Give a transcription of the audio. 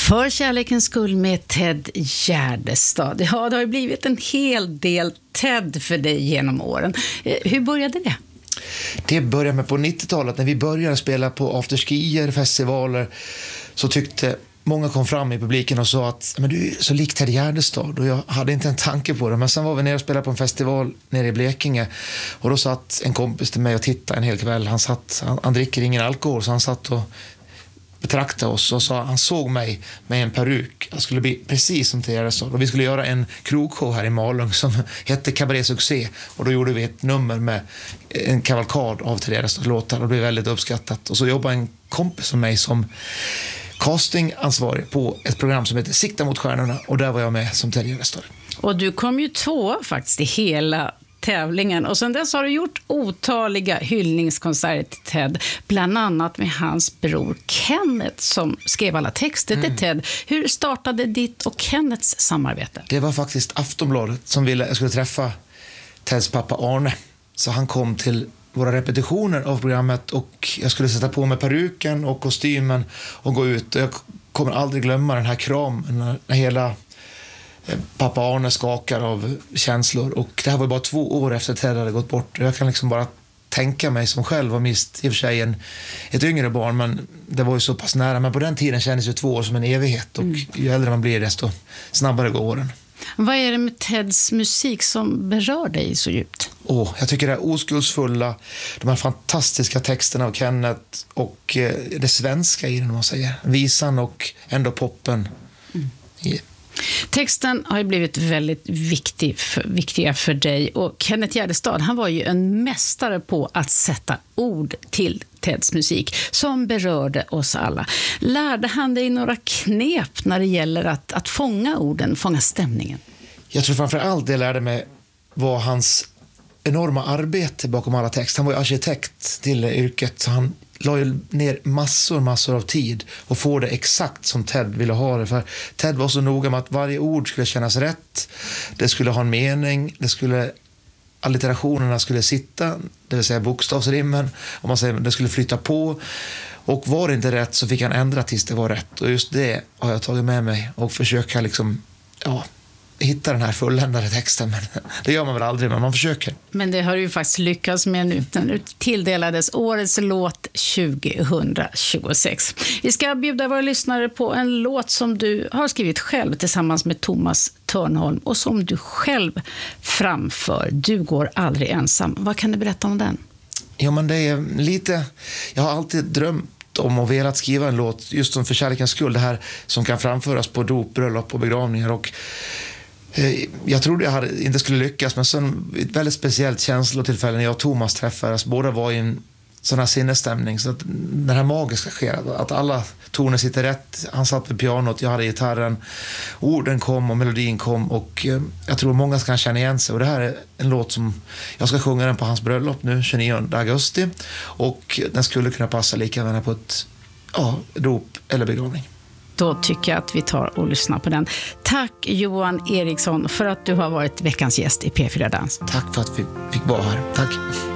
För kärlekens skull med Ted Gärdestad. Ja, det har ju blivit en hel del Ted för dig genom åren. Hur började det? Det började med på 90-talet när vi började spela på afterskier, festivaler, så tyckte många kom fram i publiken och sa att men du är så lik Ted Gärdestad, och jag hade inte en tanke på det. Men sen var vi nere och spelade på en festival nere i Blekinge, och då satt en kompis till mig och tittade en hel kväll. Han dricker ingen alkohol, så han satt och betraktade oss och sa, han såg mig med en peruk. Jag skulle bli precis som Ted Gärdestad, och vi skulle göra en krogshow här i Malung som hette Cabaret Succé, och då gjorde vi ett nummer med en kavalkad av Ted Gärdestads låtar, och det blev väldigt uppskattat. Och så jobbade en kompis som mig som castingansvarig på ett program som heter Sikta mot stjärnorna, och där var jag med som Ted Gärdestad. Och du kom ju tvåa faktiskt i hela tävlingen, och sen dess har du gjort otaliga hyllningskonserter till Ted, bland annat med hans bror Kenneth som skrev alla texter till Ted. Hur startade ditt och Kenneths samarbete? Det var faktiskt Aftonbladet som ville jag skulle träffa Teds pappa Arne, så han kom till våra repetitioner av programmet, och jag skulle sätta på mig peruken och kostymen och gå ut, och jag kommer aldrig glömma den här kramen när hela pappa Arne skakar av känslor. Och det här var bara 2 år efter Ted hade gått bort. Jag kan liksom bara tänka mig som själv var mist i och för sig ett yngre barn, men det var ju så pass nära. Men på den tiden kändes ju 2 år som en evighet, och ju äldre man blir desto snabbare går åren. Vad är det med Teds musik som berör dig så djupt? Jag tycker det är oskuldsfulla, de här fantastiska texterna av Kenneth, och det svenska i den, man säger. Visan och ändå poppen. Yeah. Texten har ju blivit väldigt viktiga för dig, och Kenneth Gärdestad, han var ju en mästare på att sätta ord till Teds musik som berörde oss alla. Lärde han dig några knep när det gäller att fånga orden, fånga stämningen? Jag tror framförallt det lärde mig var hans enorma arbete bakom alla texter. Han var ju arkitekt till yrket, så han la ju ner massor av tid och få det exakt som Ted ville ha det. För Ted var så noga med att varje ord skulle kännas rätt, det skulle ha en mening, allitterationerna skulle sitta, det vill säga bokstavsrimmen, om man säger, det skulle flytta på, och var det inte rätt så fick han ändra tills det var rätt. Och just det har jag tagit med mig och försöka hitta den här fulländade texten, men det gör man väl aldrig, men man försöker. Men det har du ju faktiskt lyckats med nu. Den tilldelades årets låt 2026. Vi ska bjuda våra lyssnare på en låt som du har skrivit själv tillsammans med Thomas Törnholm, och som du själv framför. Du går aldrig ensam. Vad kan du berätta om den? Ja, men det är lite... Jag har alltid drömt om och velat skriva en låt just som För kärlekens skull, det här som kan framföras på dop, bröllop och begravningar, och jag trodde jag inte skulle lyckas, men sen ett väldigt speciellt känslotillfälle när jag och Thomas träffades. Båda var i en sån här sinnesstämning, så att den här magiska sker, att alla toner sitter rätt. Han satt vid pianot, jag hade gitarren, orden kom och melodin kom, och jag tror många ska känna igen sig. Och det här är en låt som jag ska sjunga den på hans bröllop nu 29 augusti, och den skulle kunna passa lika väl på ett dop eller begravning. Då tycker jag att vi tar och lyssnar på den. Tack Johan Eriksson för att du har varit veckans gäst i P4 Dans. Tack för att vi fick vara här. Tack.